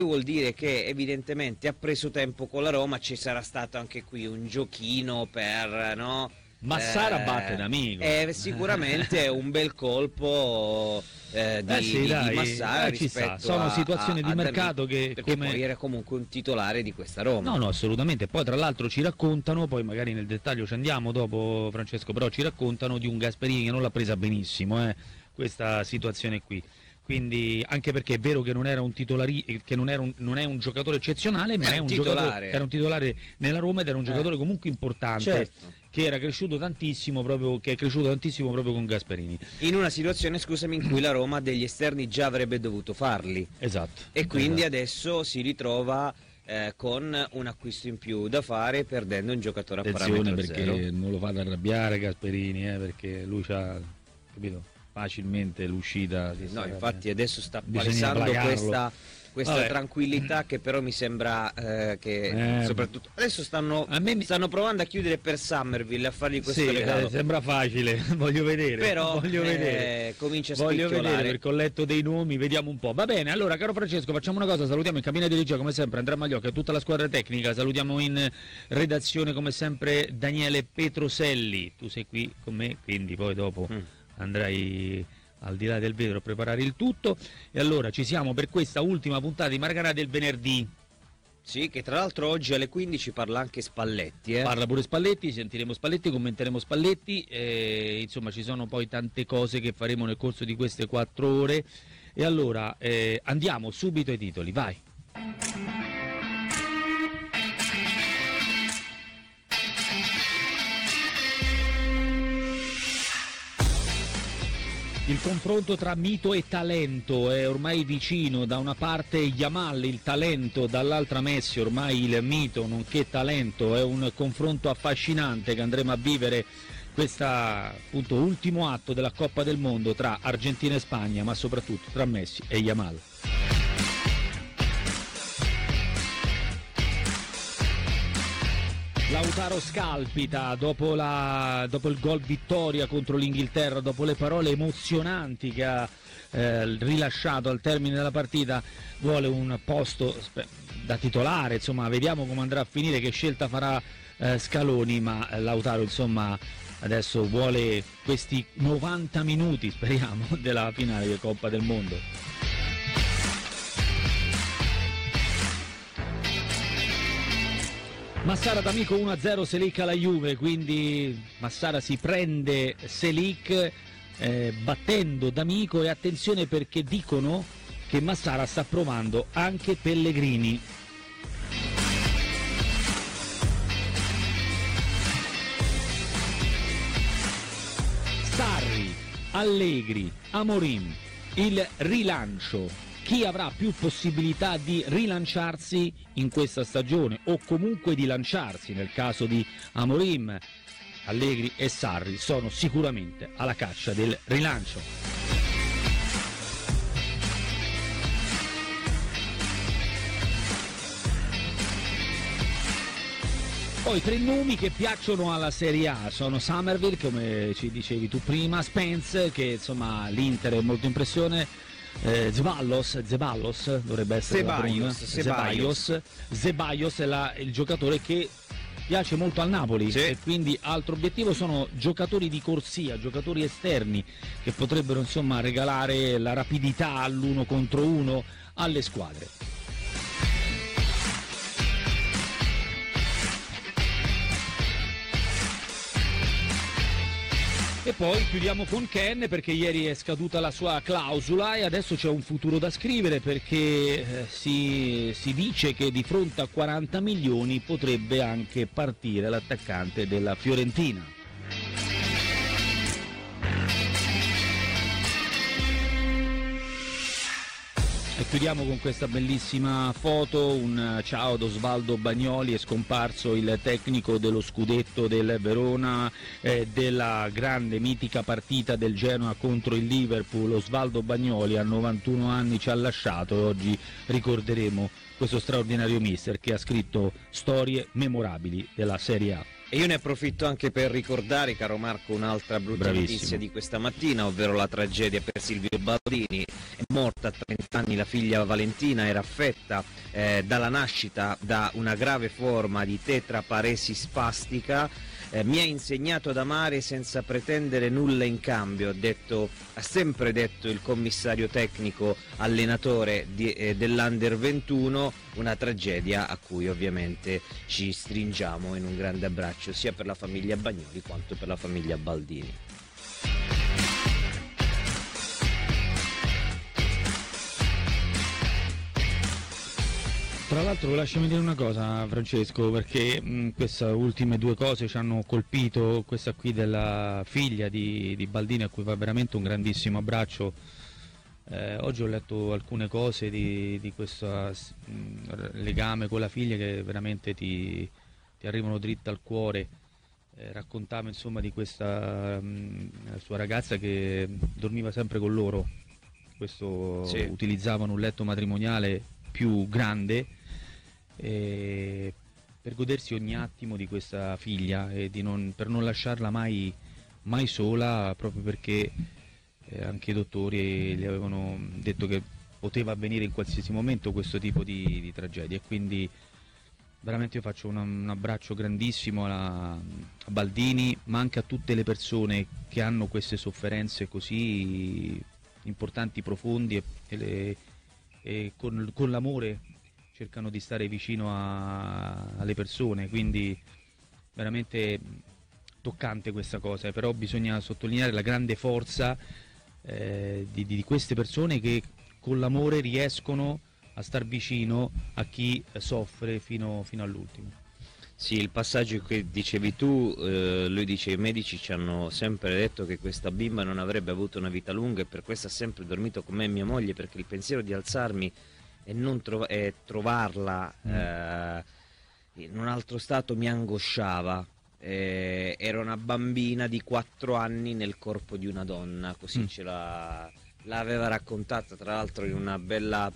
vuol dire che evidentemente ha preso tempo con la Roma, ci sarà stato anche qui un giochino per, no? Massara batte D'Amico. Sicuramente è un bel colpo di Massara rispetto sono situazioni di mercato che perché poi era comunque un titolare di questa Roma. No, assolutamente. Poi tra l'altro ci raccontano, poi magari nel dettaglio ci andiamo dopo, Francesco, però ci raccontano di un Gasperini che non l'ha presa benissimo questa situazione qui. Quindi anche perché è vero che non era un che non è un giocatore eccezionale, ma era un titolare nella Roma ed era un giocatore comunque importante, certo, che era cresciuto tantissimo proprio con Gasperini. In una situazione, scusami, in cui la Roma degli esterni già avrebbe dovuto farli. Esatto. E quindi adesso si ritrova con un acquisto in più da fare, perdendo un giocatore a parametro perché zero. Non lo fate arrabbiare Gasperini, perché lui c'ha, capito, facilmente l'uscita. No, infatti adesso sta palesando questa tranquillità che però mi sembra che soprattutto adesso stanno provando a chiudere per Summerville, a fargli questo regalo. Sembra facile, voglio vedere, però comincia a spicchiolare, perché ho letto dei nomi, vediamo un po'. Va bene, allora caro Francesco, facciamo una cosa, salutiamo in cabina di regia come sempre Andrea Magliocca e tutta la squadra tecnica, salutiamo in redazione come sempre Daniele Petroselli, tu sei qui con me, quindi poi dopo andrai al di là del vetro a preparare il tutto. E allora ci siamo per questa ultima puntata di Marcanà del venerdì. Sì, che tra l'altro oggi alle 15 parla anche Spalletti. Parla pure Spalletti, sentiremo Spalletti, commenteremo Spalletti, insomma ci sono poi tante cose che faremo nel corso di queste 4 ore. E allora andiamo subito ai titoli, vai! Il confronto tra mito e talento è ormai vicino, da una parte Yamal, il talento, dall'altra Messi, ormai il mito nonché talento. È un confronto affascinante che andremo a vivere, questa appunto ultimo atto della Coppa del Mondo tra Argentina e Spagna, ma soprattutto tra Messi e Yamal. Lautaro scalpita dopo il gol vittoria contro l'Inghilterra, dopo le parole emozionanti che ha rilasciato al termine della partita, vuole un posto da titolare, insomma vediamo come andrà a finire, che scelta farà Scaloni, ma Lautaro insomma adesso vuole questi 90 minuti, speriamo, della finale di Coppa del Mondo. Massara D'Amico 1-0 Selic alla Juve, quindi Massara si prende Selic battendo D'Amico, e attenzione perché dicono che Massara sta provando anche Pellegrini. Sarri, Allegri, Amorim, il rilancio. Chi avrà più possibilità di rilanciarsi in questa stagione, o comunque di lanciarsi nel caso di Amorim, Allegri e Sarri sono sicuramente alla caccia del rilancio. Poi 3 nomi che piacciono alla Serie A sono Summerville, come ci dicevi tu prima, Spence, che insomma l'Inter è molto in pressione, Zeballos dovrebbe essere Zeballos è il giocatore che piace molto al Napoli, sì. E quindi altro obiettivo sono giocatori di corsia, giocatori esterni che potrebbero insomma regalare la rapidità all'1 contro 1 alle squadre. E poi chiudiamo con Ken, perché ieri è scaduta la sua clausola e adesso c'è un futuro da scrivere, perché si dice che di fronte a 40 milioni potrebbe anche partire l'attaccante della Fiorentina. E chiudiamo con questa bellissima foto, un ciao ad Osvaldo Bagnoli, è scomparso il tecnico dello scudetto del Verona, della grande mitica partita del Genoa contro il Liverpool. Osvaldo Bagnoli a 91 anni ci ha lasciato e oggi ricorderemo questo straordinario mister che ha scritto storie memorabili della Serie A. E io ne approfitto anche per ricordare, caro Marco, un'altra brutta notizia di questa mattina, ovvero la tragedia per Silvio Baldini. È morta a 30 anni la figlia Valentina, era affetta dalla nascita da una grave forma di tetraparesi spastica. Mi ha insegnato ad amare senza pretendere nulla in cambio, ha sempre detto il commissario tecnico allenatore dell'Under 21, una tragedia a cui ovviamente ci stringiamo in un grande abbraccio sia per la famiglia Bagnoli quanto per la famiglia Baldini. Tra l'altro lasciami dire una cosa, Francesco, perché queste ultime due cose ci hanno colpito, questa qui della figlia di Baldini, a cui va veramente un grandissimo abbraccio. Oggi ho letto alcune cose di questo legame con la figlia che veramente ti arrivano dritte al cuore. Raccontava insomma di questa sua ragazza che dormiva sempre con loro, sì. Utilizzavano un letto matrimoniale più grande per godersi ogni attimo di questa figlia e per non lasciarla mai sola, proprio perché anche i dottori gli avevano detto che poteva avvenire in qualsiasi momento questo tipo di tragedia, e quindi veramente io faccio un abbraccio grandissimo a Baldini, ma anche a tutte le persone che hanno queste sofferenze così importanti, profondi e con l'amore cercano di stare vicino alle persone, quindi veramente toccante questa cosa, però bisogna sottolineare la grande forza di queste persone che con l'amore riescono a star vicino a chi soffre fino all'ultimo. Sì, il passaggio che dicevi tu, lui dice: i medici ci hanno sempre detto che questa bimba non avrebbe avuto una vita lunga e per questo ha sempre dormito con me e mia moglie, perché il pensiero di alzarmi e trovarla in un altro stato mi angosciava. Era una bambina di 4 anni nel corpo di una donna, così ce l'aveva raccontata, tra l'altro in una bella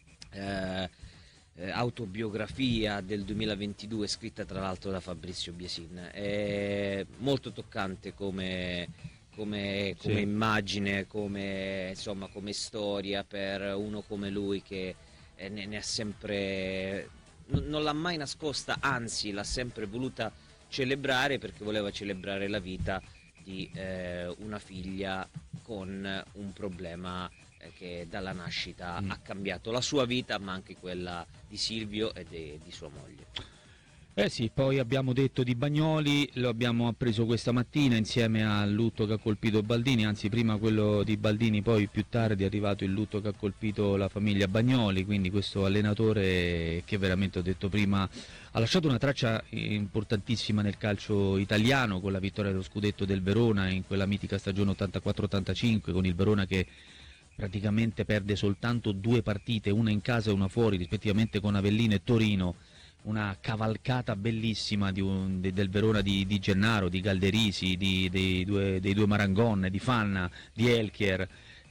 autobiografia del 2022 scritta tra l'altro da Fabrizio Biesin. È molto toccante come immagine, come storia per uno come lui che ne ha sempre, non l'ha mai nascosta, anzi l'ha sempre voluta celebrare, perché voleva celebrare la vita di una figlia con un problema che dalla nascita ha cambiato la sua vita, ma anche quella di Silvio e di sua moglie. Sì, poi abbiamo detto di Bagnoli, lo abbiamo appreso questa mattina insieme al lutto che ha colpito Baldini, anzi prima quello di Baldini, poi più tardi è arrivato il lutto che ha colpito la famiglia Bagnoli, quindi questo allenatore che veramente, ho detto prima, ha lasciato una traccia importantissima nel calcio italiano con la vittoria dello scudetto del Verona in quella mitica stagione 84-85, con il Verona che praticamente perde soltanto 2 partite, una in casa e una fuori, rispettivamente con Avellino e Torino. Una cavalcata bellissima del Verona di Gennaro, di Galderisi, dei due Marangon, di Fanna, di Elchier,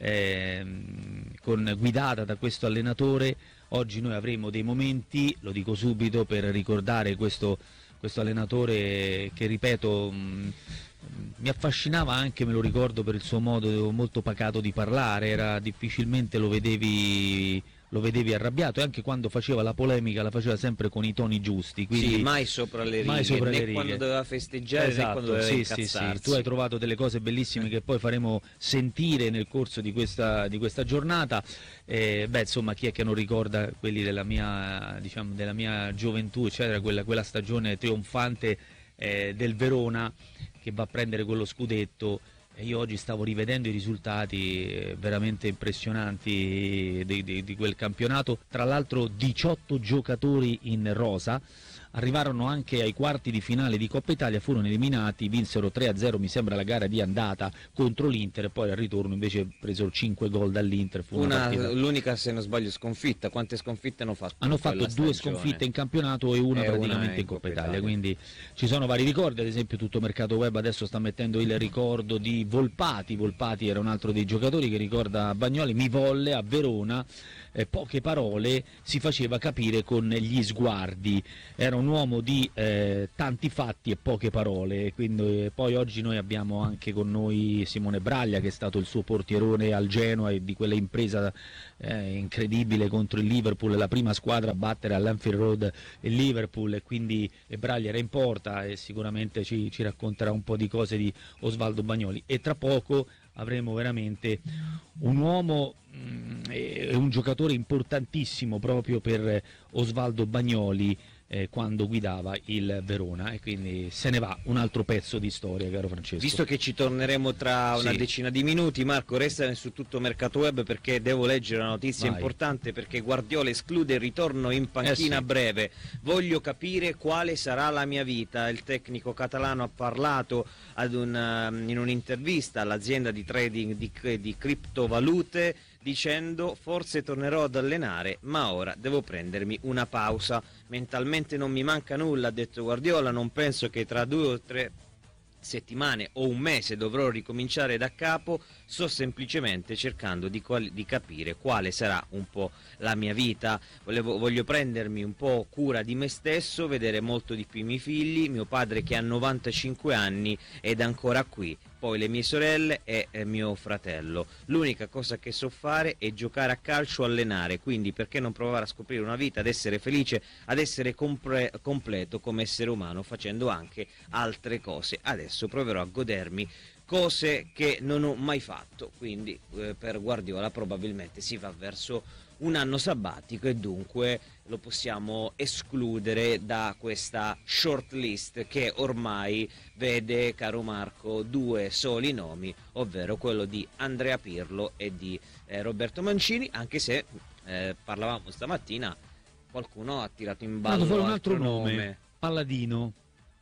guidata da questo allenatore. Oggi noi avremo dei momenti, lo dico subito, per ricordare questo allenatore che, ripeto, mi affascinava anche, me lo ricordo, per il suo modo molto pacato di parlare, difficilmente lo vedevi arrabbiato, e anche quando faceva la polemica la faceva sempre con i toni giusti, quindi sì, mai sopra le righe, né quando doveva festeggiare, né quando doveva incazzarsi. Sì. Tu hai trovato delle cose bellissime che poi faremo sentire nel corso di questa giornata. Insomma, chi è che non ricorda quelli della mia gioventù, eccetera, quella stagione trionfante del Verona che va a prendere quello scudetto. Io oggi stavo rivedendo i risultati veramente impressionanti di quel campionato, tra l'altro 18 giocatori in rosa, arrivarono anche ai quarti di finale di Coppa Italia, furono eliminati, vinsero 3-0 mi sembra la gara di andata contro l'Inter, e poi al ritorno invece presero 5 gol dall'Inter. L'unica, se non sbaglio, sconfitta. Quante sconfitte hanno fatto? Hanno fatto 2 sconfitte in campionato e una praticamente in Coppa Italia, quindi ci sono vari ricordi, ad esempio tutto Mercato Web adesso sta mettendo il ricordo di Volpati era un altro dei giocatori che ricorda Bagnoli, mi volle a Verona, poche parole, si faceva capire con gli sguardi, era un uomo di tanti fatti e poche parole, quindi poi oggi noi abbiamo anche con noi Simone Braglia, che è stato il suo portierone al Genoa e di quella impresa incredibile contro il Liverpool, la prima squadra a battere all'Anfield Road il Liverpool, e quindi Braglia era in porta e sicuramente ci racconterà un po' di cose di Osvaldo Bagnoli, e tra poco avremo veramente un uomo e un giocatore importantissimo proprio per Osvaldo Bagnoli quando guidava il Verona, e quindi se ne va un altro pezzo di storia, caro Francesco. Visto che ci torneremo tra una decina di minuti, Marco, resta su Tutto Mercato Web, perché devo leggere una notizia importante, perché Guardiola esclude il ritorno in panchina a breve. Voglio capire quale sarà la mia vita. Il tecnico catalano ha parlato in un'intervista all'azienda di trading di criptovalute, dicendo: forse tornerò ad allenare, ma ora devo prendermi una pausa. Mentalmente non mi manca nulla, ha detto Guardiola, non penso che tra 2 o 3 settimane o un mese dovrò ricominciare da capo, sto semplicemente cercando di capire quale sarà un po' la mia vita. Voglio prendermi un po' cura di me stesso, vedere molto di più i miei figli, mio padre che ha 95 anni ed è ancora qui, poi le mie sorelle e mio fratello. L'unica cosa che so fare è giocare a calcio, allenare, quindi perché non provare a scoprire una vita, ad essere felice, ad essere completo come essere umano, facendo anche altre cose. Adesso proverò a godermi cose che non ho mai fatto, quindi per Guardiola probabilmente si va verso un anno sabbatico, e dunque lo possiamo escludere da questa short list che ormai vede, caro Marco, 2 soli nomi, ovvero quello di Andrea Pirlo e di Roberto Mancini, anche se parlavamo stamattina, qualcuno ha tirato in ballo solo un altro nome, Palladino.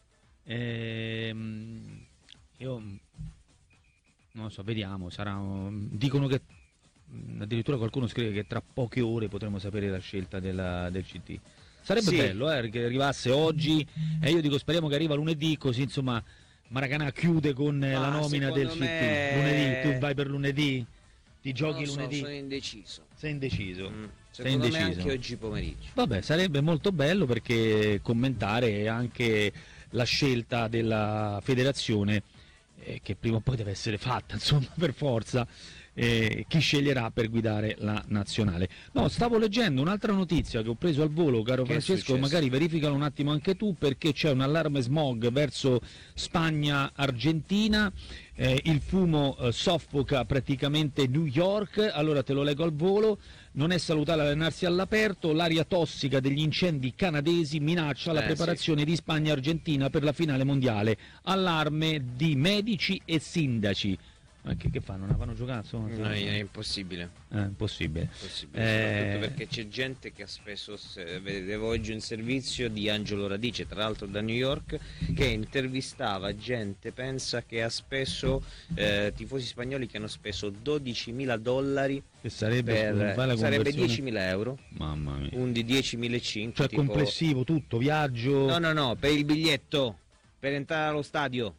Io non lo so, vediamo, dicono che addirittura qualcuno scrive che tra poche ore potremo sapere la scelta del CT. Sarebbe bello che arrivasse oggi, e io dico speriamo che arriva lunedì, così insomma Maracanã chiude con la nomina del CT. Lunedì, tu vai per lunedì? Ti giochi lunedì? Sono indeciso. Sei indeciso? Secondo me anche oggi pomeriggio. Vabbè, sarebbe molto bello, perché commentare anche la scelta della federazione, che prima o poi deve essere fatta, insomma, per forza, chi sceglierà per guidare la nazionale. No, stavo leggendo un'altra notizia che ho preso al volo, caro Francesco, magari verificalo un attimo anche tu, perché c'è un allarme smog verso Spagna-Argentina, il fumo soffoca praticamente New York. Allora te lo leggo al volo: non è salutare allenarsi all'aperto, l'aria tossica degli incendi canadesi minaccia la preparazione di Spagna-Argentina per la finale mondiale, allarme di medici e sindaci. Ma che fanno? Non vanno a giocare? No, è impossibile. Impossibile. Soprattutto perché c'è gente che ha speso, vedevo oggi un servizio di Angelo Radice, tra l'altro da New York, che intervistava gente, pensa, che ha speso, tifosi spagnoli che hanno speso $12.000, che sarebbe 10.000 euro. Mamma mia. Un di 10.500. Cioè tipo... complessivo tutto, viaggio? No, per il biglietto, per entrare allo stadio.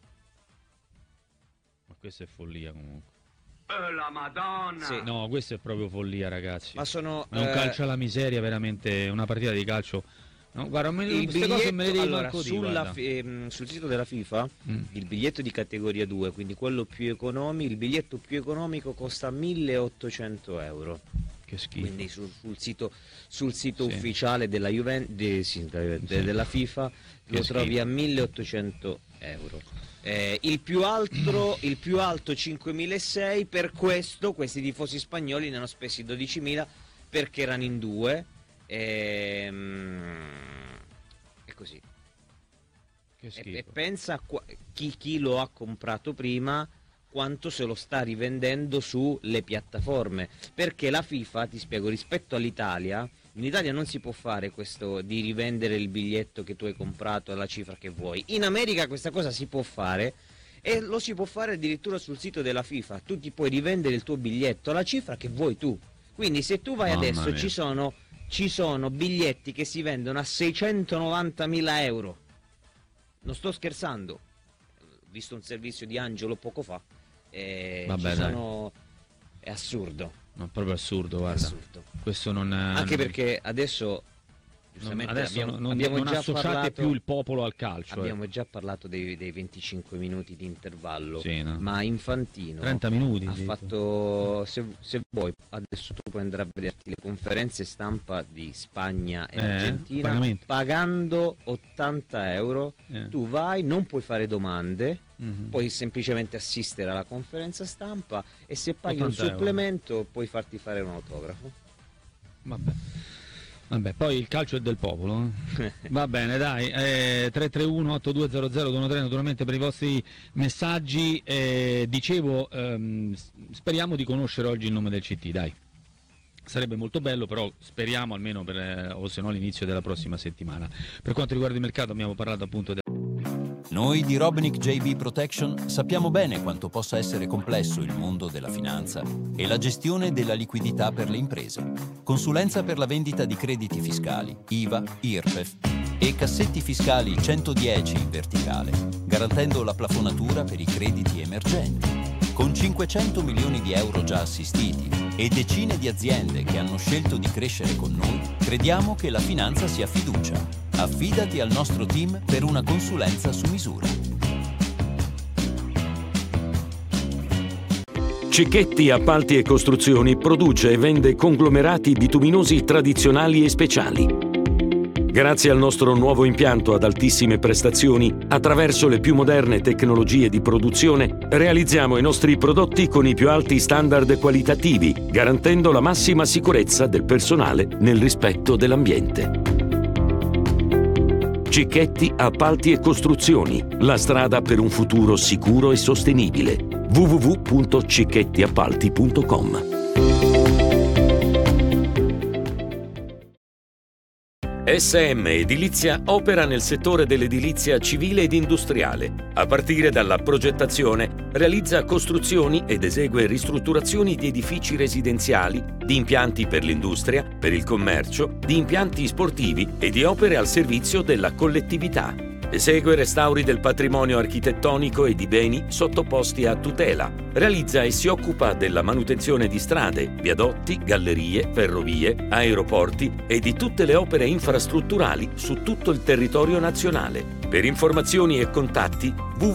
Questa è follia comunque. La Madonna! Sì. No, questa è proprio follia, ragazzi. Ma sono è un calcio alla miseria, veramente, una partita di calcio. No, guarda, queste cose me le devi sul sito della FIFA, il biglietto di categoria 2, quindi quello più economico, il biglietto più economico costa 1.800 euro. Che schifo. Quindi sul sito ufficiale della della FIFA lo trovi a 1.800 euro. Il più alto 5.600. Per questo questi tifosi spagnoli ne hanno spesi 12.000, perché erano in 2, e così. Che schifo. E pensa chi lo ha comprato prima quanto se lo sta rivendendo sulle piattaforme, perché la FIFA, ti spiego, rispetto all'Italia, in Italia non si può fare questo di rivendere il biglietto che tu hai comprato alla cifra che vuoi. In America questa cosa si può fare, e lo si può fare addirittura sul sito della FIFA. Tu ti puoi rivendere il tuo biglietto alla cifra che vuoi tu. Quindi se tu vai adesso ci sono biglietti che si vendono a 690.000 euro. Non sto scherzando. Ho visto un servizio di Angelo poco fa. È assurdo. No, proprio assurdo, guarda. Assurdo. Questo non... Anche perché adesso Adesso non associate più il popolo al calcio. Abbiamo già parlato dei 25 minuti di intervallo, sì, no? Ma Infantino 30 minuti ha fatto, se vuoi, adesso tu puoi andare a vederti le conferenze stampa di Spagna e Argentina, pagando 80 euro, tu vai, non puoi fare domande, puoi semplicemente assistere alla conferenza stampa e se paghi un supplemento puoi farti fare un autografo. Vabbè, poi il calcio è del popolo. Va bene, dai. 331-8200-213 naturalmente per i vostri messaggi. Dicevo, speriamo di conoscere oggi il nome del CT, dai. Sarebbe molto bello, però speriamo almeno o se no all'inizio della prossima settimana. Per quanto riguarda il mercato abbiamo parlato appunto Noi di Robinick JB Protection sappiamo bene quanto possa essere complesso il mondo della finanza e la gestione della liquidità per le imprese. Consulenza per la vendita di crediti fiscali, IVA, IRPEF e cassetti fiscali 110 in verticale, garantendo la plafonatura per i crediti emergenti. Con 500 milioni di euro già assistiti e decine di aziende che hanno scelto di crescere con noi, crediamo che la finanza sia fiducia. Affidati al nostro team per una consulenza su misura. Cicchetti Appalti e Costruzioni produce e vende conglomerati bituminosi tradizionali e speciali. Grazie al nostro nuovo impianto ad altissime prestazioni, attraverso le più moderne tecnologie di produzione, realizziamo i nostri prodotti con i più alti standard qualitativi, garantendo la massima sicurezza del personale nel rispetto dell'ambiente. Cicchetti Appalti e Costruzioni, la strada per un futuro sicuro e sostenibile. www.cicchettiappalti.com. SM Edilizia opera nel settore dell'edilizia civile ed industriale. A partire dalla progettazione, realizza costruzioni ed esegue ristrutturazioni di edifici residenziali, di impianti per l'industria, per il commercio, di impianti sportivi e di opere al servizio della collettività. Esegue restauri del patrimonio architettonico e di beni sottoposti a tutela. Realizza e si occupa della manutenzione di strade, viadotti, gallerie, ferrovie, aeroporti e di tutte le opere infrastrutturali su tutto il territorio nazionale. Per informazioni e contatti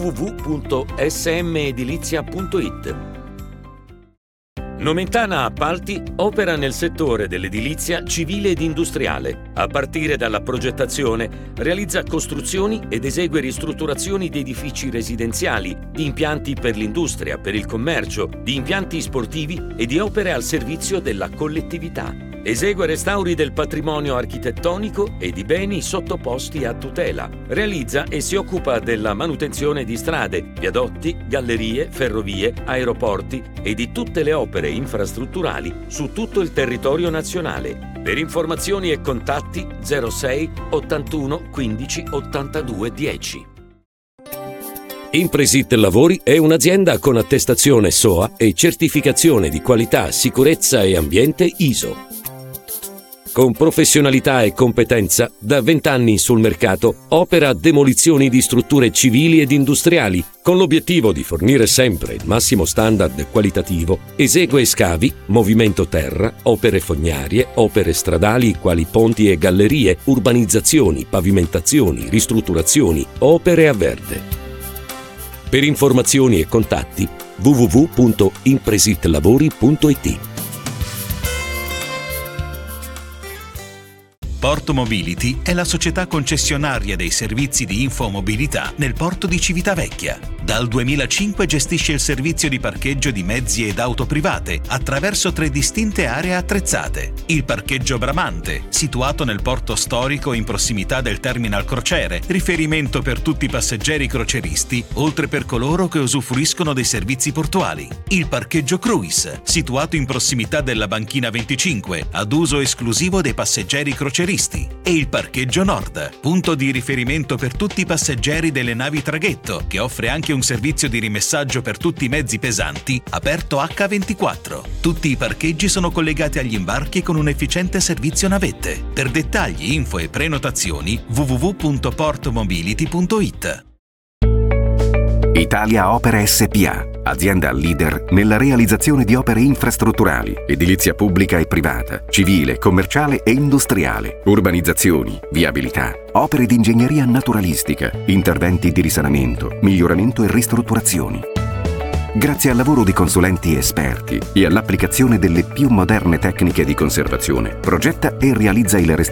www.smedilizia.it. Nomentana Appalti opera nel settore dell'edilizia civile ed industriale. A partire dalla progettazione, realizza costruzioni ed esegue ristrutturazioni di edifici residenziali, di impianti per l'industria, per il commercio, di impianti sportivi e di opere al servizio della collettività. Esegue restauri del patrimonio architettonico e di beni sottoposti a tutela. Realizza e si occupa della manutenzione di strade, viadotti, gallerie, ferrovie, aeroporti e di tutte le opere infrastrutturali su tutto il territorio nazionale. Per informazioni e contatti 06 81 15 82 10. Impresit Lavori è un'azienda con attestazione SOA e certificazione di qualità, sicurezza e ambiente ISO. Con professionalità e competenza, da 20 anni sul mercato, opera demolizioni di strutture civili ed industriali, con l'obiettivo di fornire sempre il massimo standard qualitativo, esegue scavi, movimento terra, opere fognarie, opere stradali quali ponti e gallerie, urbanizzazioni, pavimentazioni, ristrutturazioni, opere a verde. Per informazioni e contatti www.impresitlavori.it. Porto Mobility è la società concessionaria dei servizi di infomobilità nel porto di Civitavecchia. Dal 2005 gestisce il servizio di parcheggio di mezzi ed auto private attraverso 3 distinte aree attrezzate. Il parcheggio Bramante, situato nel porto storico in prossimità del terminal crociere, riferimento per tutti i passeggeri croceristi, oltre per coloro che usufruiscono dei servizi portuali. Il parcheggio Cruise, situato in prossimità della banchina 25, ad uso esclusivo dei passeggeri croceristi. E il parcheggio Nord, punto di riferimento per tutti i passeggeri delle navi traghetto, che offre anche un servizio di rimessaggio per tutti i mezzi pesanti, aperto H24. Tutti i parcheggi sono collegati agli imbarchi con un efficiente servizio navette. Per dettagli, info e prenotazioni www.portomobility.it. Italia Opere SpA, azienda leader nella realizzazione di opere infrastrutturali, edilizia pubblica e privata, civile, commerciale e industriale, urbanizzazioni, viabilità, opere di ingegneria naturalistica, interventi di risanamento, miglioramento e ristrutturazioni. Grazie al lavoro di consulenti esperti e all'applicazione delle più moderne tecniche di conservazione, progetta e realizza il restituto